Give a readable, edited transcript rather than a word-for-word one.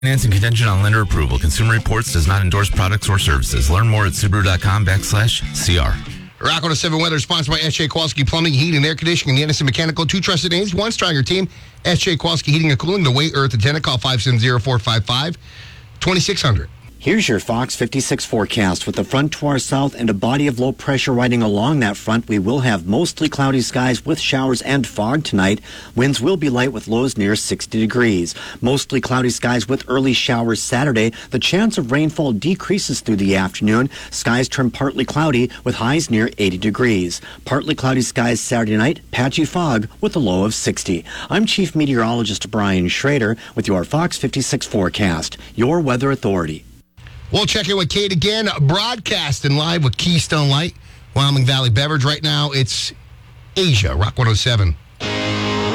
Financing contingent on lender approval. Consumer Reports does not endorse products or services. Learn more at Subaru.com/CR. Rock 107 weather sponsored by S.J. Kowalski Plumbing, Heating, and Air Conditioning, and the Edison Mechanical. 2 trusted names, 1 stronger team. S.J. Kowalski Heating and Cooling, the way Earth attendant. Call 570-455-2600. Here's your Fox 56 forecast. With the front to our south and a body of low pressure riding along that front, we will have mostly cloudy skies with showers and fog tonight. Winds will be light with lows near 60 degrees. Mostly cloudy skies with early showers Saturday. The chance of rainfall decreases through the afternoon. Skies turn partly cloudy with highs near 80 degrees. Partly cloudy skies Saturday night, patchy fog with a low of 60. I'm Chief Meteorologist Brian Schrader with your Fox 56 forecast, your weather authority. We'll check in with Kate again, broadcasting live with Keystone Light, Wyoming Valley Beverage. Right now, it's Asia, Rock 107.